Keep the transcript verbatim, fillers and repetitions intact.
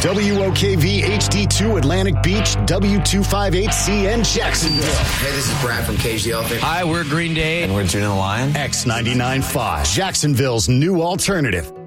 W O K V H D two Atlantic Beach, W two fifty-eight C N Jacksonville. Hey, this is Brad from Cage the Elephant. Hi, we're Green Day. And we're Tuna the Lion. X ninety-nine point five, Jacksonville's new alternative.